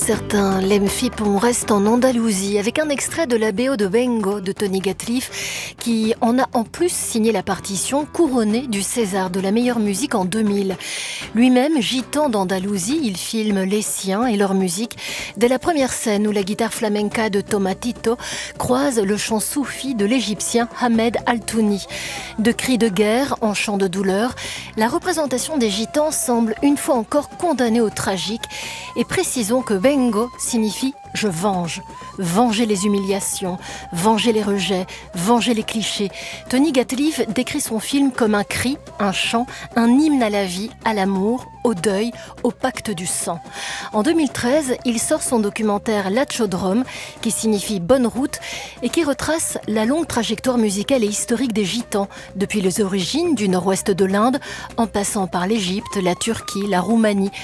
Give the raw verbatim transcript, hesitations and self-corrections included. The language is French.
Certains l'aiment Fip, on reste en Andalousie avec un extrait de la B O de Bengo de Tony Gatliff qui en a en plus signé la partition, couronné du César de la meilleure musique en deux mille. Lui-même, gitan d'Andalousie, il filme les siens et leur musique dès la première scène où la guitare flamenca de Tomatito croise le chant soufi de l'égyptien Ahmed Altouni. De cris de guerre en chants de douleur, la représentation des gitans semble une fois encore condamnée au tragique. Et précisons que Bengo signifie « je venge ». Venger les humiliations, venger les rejets, venger les clichés. Tony Gatliff décrit son film comme un cri, un chant, un hymne à la vie, à l'amour, au deuil, au pacte du sang. En deux mille treize, il sort son documentaire La Chodrome, qui signifie bonne route, et qui retrace la longue trajectoire musicale et historique des gitans, depuis les origines du nord-ouest de l'Inde, en passant par l'Égypte, la Turquie, la Roumanie,